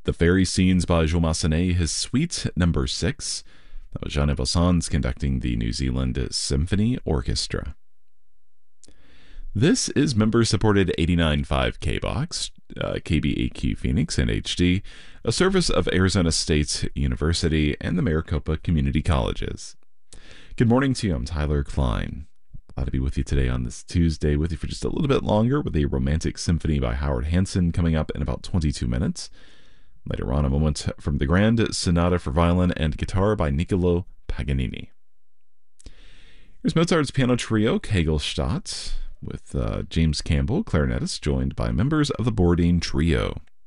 The Fairy Scenes by Jules Massenet, his Suite Number 6. That was Jean Evelsons conducting the New Zealand Symphony Orchestra. This is member-supported 89.5 KBOX, KBAQ Phoenix and HD, a service of Arizona State University and the Maricopa Community Colleges. Good morning to you. I'm Tyler Klein. Glad to be with you today on this Tuesday, with you for just a little bit longer with a Romantic Symphony by Howard Hanson coming up in about 22 minutes. Later on, a moment from the Grand Sonata for Violin and Guitar by Niccolo Paganini. Here's Mozart's Piano Trio, Kegelstadt, with James Campbell, clarinetist, joined by members of the Bourdin Trio.